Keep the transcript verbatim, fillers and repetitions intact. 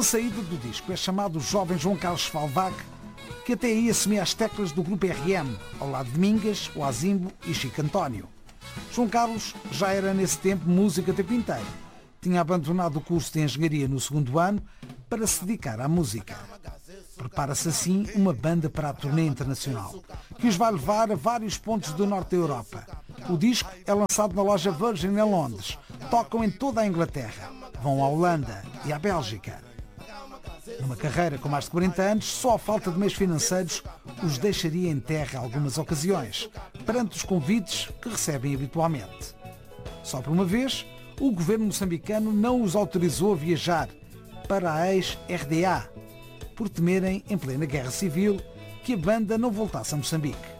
Pela saída do disco é chamado o jovem João Carlos Falvac, que até aí assumia as teclas do grupo R M, ao lado de Mingas, o Azimbo e Chico António. João Carlos já era nesse tempo músico a tempo inteiro. Tinha abandonado o curso de engenharia no segundo ano para se dedicar à música. Prepara-se assim uma banda para a turnê internacional, que os vai levar a vários pontos do norte da Europa. O disco é lançado na loja Virgin em Londres. Tocam em toda a Inglaterra. Vão à Holanda e à Bélgica. Numa carreira com mais de quarenta anos, só a falta de meios financeiros os deixaria em terra algumas ocasiões, perante os convites que recebem habitualmente. Só por uma vez, o governo moçambicano não os autorizou a viajar para a ex-R D A, por temerem, em plena guerra civil, que a banda não voltasse a Moçambique.